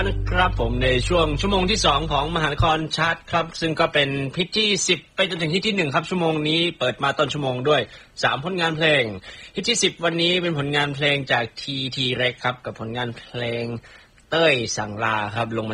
ครับผมในช่วงชั่วโมงที่2ของมหานครชาร์ตครับซึ่งก็เป็นฮิตที่10ไปจนถึงฮิตที่1ครับชั่วโมงนี้เปิดมาต้นชั่วโมงด้วย3ผลงานเพลงฮิตที่10วันนี้เป็นผลงานเพลงจาก TT Rex ครับกับผลงานเพลงเต้ยสั่งลาครับลง